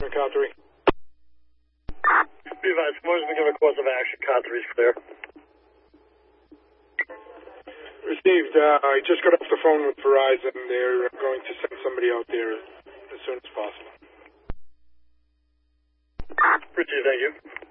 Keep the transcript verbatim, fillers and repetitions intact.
Car three. Be advised, promotion to give a course of action. Car three is clear. Received. Uh, I just got off the phone with Verizon. They're going to send somebody out there as soon as possible. Richie, thank you.